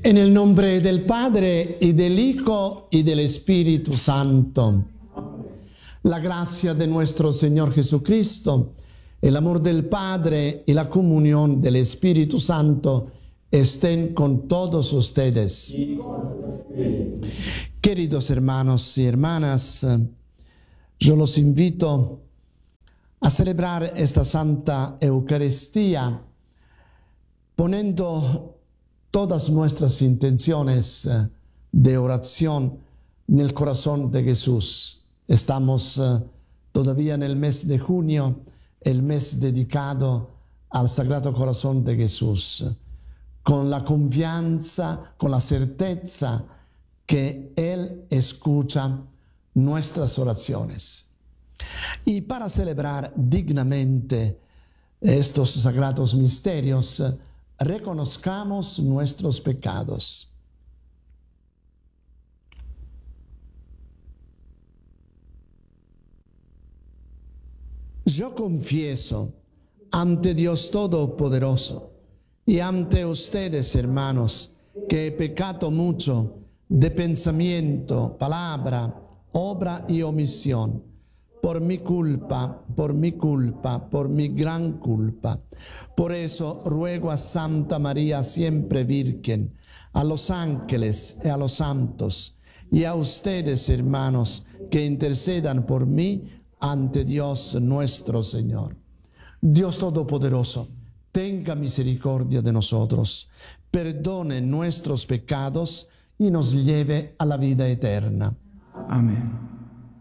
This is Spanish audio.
En el nombre del Padre, y del Hijo, y del Espíritu Santo. La gracia de nuestro Señor Jesucristo, el amor del Padre y la comunión del Espíritu Santo estén con todos ustedes. Queridos hermanos y hermanas, yo los invito a celebrar esta Santa Eucaristía poniendo todas nuestras intenciones de oración en el corazón de Jesús. Estamos todavía en el mes de junio, el mes dedicado al Sagrado Corazón de Jesús, con la confianza, con la certeza que Él escucha nuestras oraciones. Y para celebrar dignamente estos sagrados misterios, reconozcamos nuestros pecados. Yo confieso ante Dios Todopoderoso y ante ustedes, hermanos, que he pecado mucho de pensamiento, palabra, obra y omisión, por mi culpa, por mi gran culpa. Por eso ruego a Santa María siempre Virgen, a los ángeles y a los santos, y a ustedes, hermanos, que intercedan por mí ante Dios nuestro Señor. Dios Todopoderoso, tenga misericordia de nosotros, perdone nuestros pecados y nos lleve a la vida eterna. Amén.